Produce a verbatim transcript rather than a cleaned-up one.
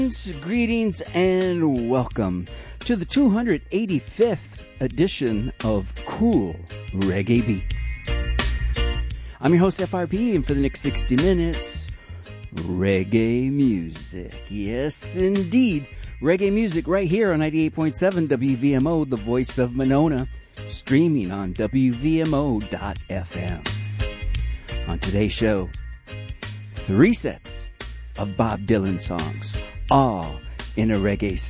Greetings and welcome to the two hundred eighty-fifth edition of Cool Reggae Beats. I'm your host F R P, and for the next sixty minutes, reggae music. Yes, indeed, reggae music right here on ninety-eight point seven W V M O, the voice of Monona, streaming on W V M O dot F M. On today's show, three sets of Bob Dylan songs, all in a reggae style.